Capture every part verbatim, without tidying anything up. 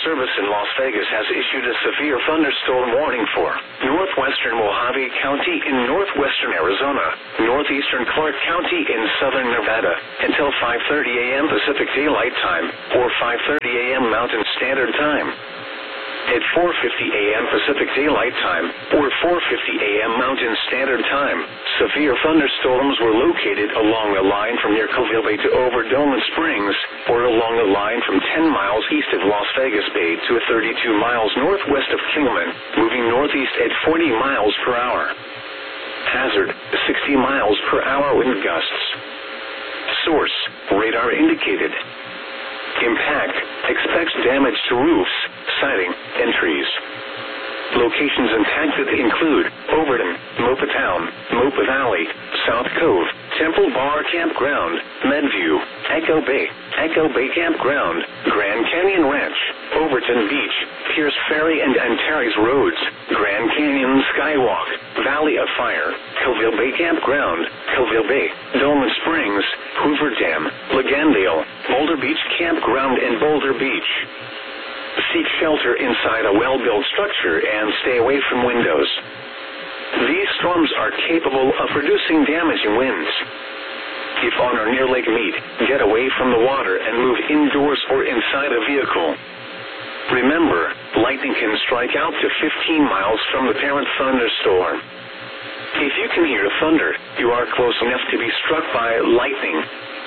Service in Las Vegas has issued a severe thunderstorm warning for northwestern Mojave County in northwestern Arizona, northeastern Clark County in southern Nevada, until five thirty a.m. Pacific Daylight Time, or five thirty a.m. Mountain Standard Time. At four fifty a.m. Pacific Daylight Time, or four fifty a.m. Mountain Standard Time, severe thunderstorms were located along the line from near Coville Bay to over Dolan Springs, or along the line from ten miles east of Las Vegas Bay to thirty-two miles northwest of Kingman, moving northeast at forty miles per hour. Hazard, sixty miles per hour wind gusts. Source, radar indicated. Impact, expects damage to roofs, siding, and trees. Locations impacted include Overton, Mopa Town, Mopa Valley, South Cove, Temple Bar Campground, Medview, Echo Bay, Echo Bay Campground, Grand Canyon Ranch, Overton Beach, Pierce Ferry and Antares Roads, Grand Canyon Skywalk, Valley of Fire, Coville Bay Campground, Coville Bay, Dolan Springs, Hoover Dam, Legandale, Boulder Beach Campground and Boulder Beach. Seek shelter inside a well-built structure and stay away from windows. These storms are capable of producing damaging winds. If on or near Lake Mead, get away from the water and move indoors or inside a vehicle. Remember, lightning can strike out to fifteen miles from the parent thunderstorm. If you can hear thunder, you are close enough to be struck by lightning.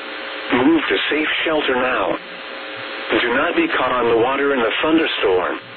Move to safe shelter now. Do not be caught on the water in a thunderstorm.